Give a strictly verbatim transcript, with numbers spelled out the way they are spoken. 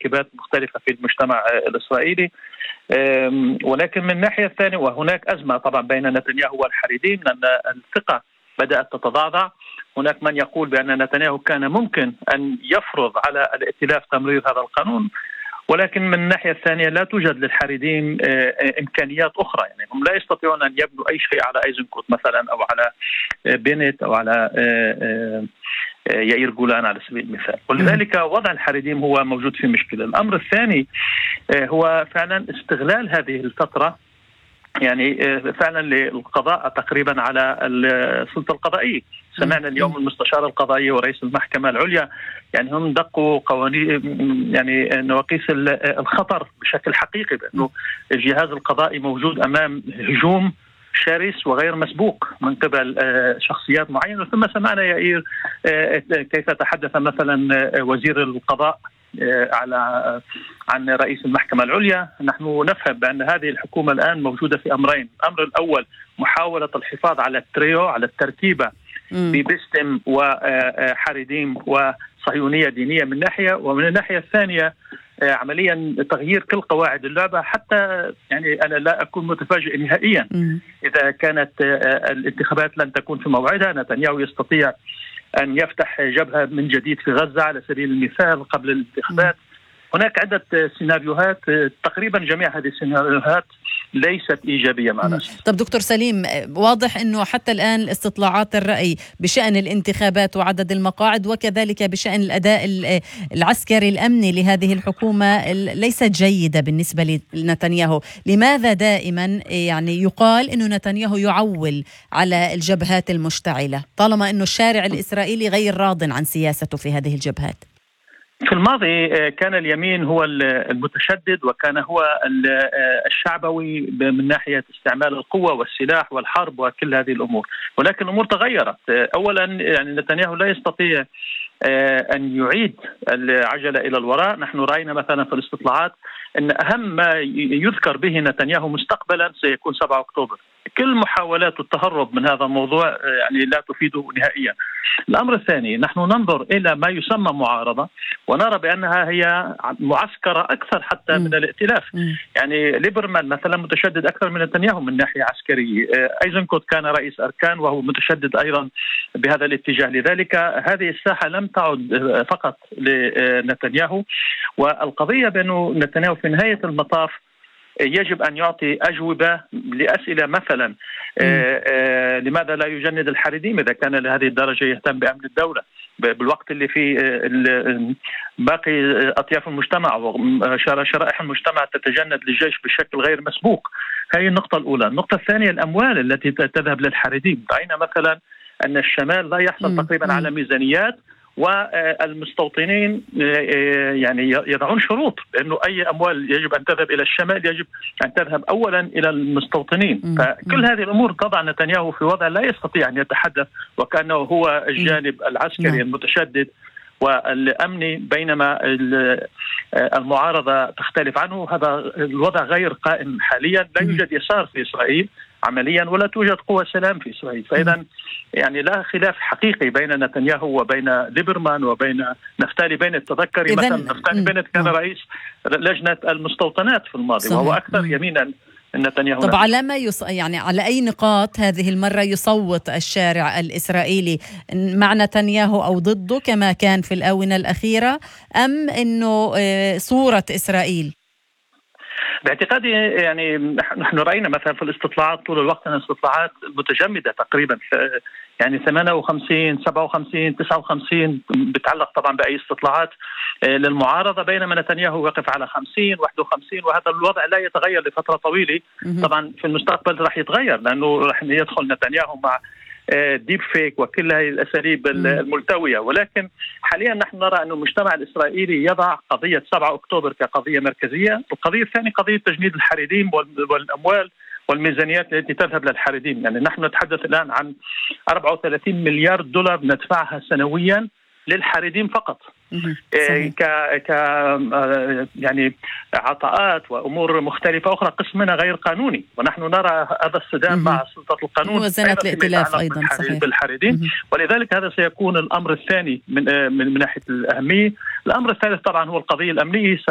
تركيبات مختلفة في المجتمع الإسرائيلي. ولكن من الناحية الثانية وهناك أزمة طبعا بين نتنياهو والحريديم لأن الثقة بدأت تتضعضع. هناك من يقول بأن نتنياهو كان ممكن أن يفرض على الائتلاف تمرير هذا القانون، ولكن من الناحية الثانية لا توجد للحريديم إمكانيات أخرى. يعني هم لا يستطيعون أن يبنوا أي شيء على أيزنكوت مثلا أو على بينت أو على يائير جولان على سبيل المثال، ولذلك وضع الحريديم هو موجود في مشكلة. الأمر الثاني هو فعلا استغلال هذه الفترة يعني فعلا للقضاء تقريبا على السلطة القضائية. سمعنا اليوم المستشار القضائي ورئيس المحكمة العليا يعني هم دقوا قوانين يعني نواقيس الخطر بشكل حقيقي، بأنه الجهاز القضائي موجود أمام هجوم شرس وغير مسبوق من قبل شخصيات معينة. ثم سمعنا يائير كيف تحدث مثلا وزير القضاء على عن رئيس المحكمة العليا. نحن نفهم بأن هذه الحكومة الآن موجودة في أمرين. الأمر الأول محاولة الحفاظ على التريو على التركيبة ببستم وحريديم وصهيونية دينية من ناحية، ومن الناحية الثانية عمليا تغيير كل قواعد اللعبة. حتى يعني أنا لا أكون متفاجئ نهائيا إذا كانت الانتخابات لن تكون في موعدها. نتنياهو يستطيع أن يفتح جبهة من جديد في غزة على سبيل المثال قبل الانتخابات. هناك عدة سيناريوهات، تقريبا جميع هذه السيناريوهات ليست إيجابية معنا. طب دكتور سليم، واضح أنه حتى الآن استطلاعات الرأي بشأن الانتخابات وعدد المقاعد وكذلك بشأن الأداء العسكري الأمني لهذه الحكومة ليست جيدة بالنسبة لنتنياهو. لماذا دائما يعني يقال أنه نتنياهو يعول على الجبهات المشتعلة طالما أنه الشارع الإسرائيلي غير راض عن سياسته في هذه الجبهات؟ في الماضي كان اليمين هو المتشدد وكان هو الشعبوي من ناحية استعمال القوة والسلاح والحرب وكل هذه الأمور، ولكن الأمور تغيرت. أولا يعني نتنياهو لا يستطيع أن يعيد العجلة إلى الوراء. نحن رأينا مثلا في الاستطلاعات أن أهم ما يذكر به نتنياهو مستقبلا سيكون سبعة أكتوبر. كل محاولات التهرب من هذا الموضوع يعني لا تفيده نهائيا. الأمر الثاني نحن ننظر إلى ما يسمى معارضة ونرى بأنها هي معسكرة أكثر حتى من الائتلاف. يعني ليبرمان مثلا متشدد أكثر من نتنياهو من ناحية عسكرية. أيزنكوت كان رئيس أركان وهو متشدد أيضا بهذا الاتجاه. لذلك هذه الساحة لم تعد فقط لنتنياهو، والقضية بأنه نتنياهو في نهاية المطاف يجب أن يعطي أجوبة لأسئلة مثلا آآ آآ لماذا لا يجند الحريديم إذا كان لهذه الدرجة يهتم بأمن الدولة بالوقت اللي فيه باقي أطياف المجتمع وشرائح المجتمع تتجند للجيش بشكل غير مسبوق. هذه النقطة الأولى. النقطة الثانية الأموال التي تذهب للحريديم. رأينا مثلا أن الشمال لا يحصل تقريبا على ميزانيات، والمستوطنين يعني يضعون شروط بأنه أي أموال يجب أن تذهب إلى الشمال يجب أن تذهب أولا إلى المستوطنين. فكل هذه الأمور تضع نتنياهو في وضع لا يستطيع أن يتحدث وكأنه هو الجانب العسكري المتشدد والأمني بينما المعارضة تختلف عنه. هذا الوضع غير قائم حاليا. لا يوجد يسار في إسرائيل عمليا ولا توجد قوى سلام في إسرائيل. فإذا يعني لا خلاف حقيقي بين نتنياهو وبين ليبرمان وبين نفتالي بنت. تذكري مثلا نفتالي بنت كان رئيس لجنة المستوطنات في الماضي صحيح. وهو أكثر يمينا نتنياهو. طب على ما يص... يعني على أي نقاط هذه المرة يصوت الشارع الإسرائيلي مع نتنياهو أو ضده كما كان في الآونة الأخيرة، أم إنه صورة إسرائيل؟ باعتقادي يعني نحن رأينا مثلا في الاستطلاعات طول الوقت أن الاستطلاعات متجمدة تقريبا يعني ثمانية وخمسين سبعة وخمسين تسعة وخمسين بتعلق طبعا بأي استطلاعات للمعارضة، بينما نتنياهو وقف على خمسين واحد وخمسين. وهذا الوضع لا يتغير لفترة طويلة. طبعا في المستقبل راح يتغير لأنه راح يدخل نتنياهو مع ديب فيك وكل هذه الأساليب الملتوية. ولكن حاليا نحن نرى أن المجتمع الإسرائيلي يضع قضية سبعة أكتوبر كقضية مركزية. القضية الثانية قضية تجنيد الحريديم والأموال والميزانيات التي تذهب للحريديم. يعني نحن نتحدث الآن عن أربعة وثلاثين مليار دولار ندفعها سنويا للحريديم فقط ك ك يعني عطاءات وامور مختلفه اخرى قسم منها غير قانوني. ونحن نرى هذا الصدام مع سلطه القانون وزنة الائتلاف ايضا صحيح بالحريديم. ولذلك هذا سيكون الامر الثاني من من ناحيه الاهميه. الامر الثالث طبعا هو القضيه الامنيه.